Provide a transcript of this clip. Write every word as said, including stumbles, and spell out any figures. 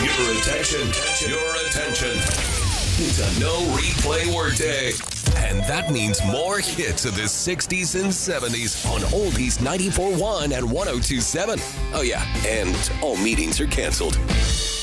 Your attention. Your attention. It's a no replay workday. And that means more hits of the sixties and seventies on Oldies ninety-four point one and one oh two point seven. Oh, yeah, and all meetings are canceled.